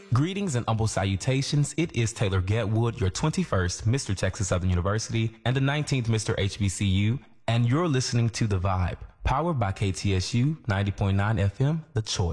Greetings and humble salutations. It is Taylor Getwood, your 21st Mr. Texas Southern University and the 19th Mr. HBCU, and you're listening to The Vibe, powered by KTSU 90.9 FM, The Choice.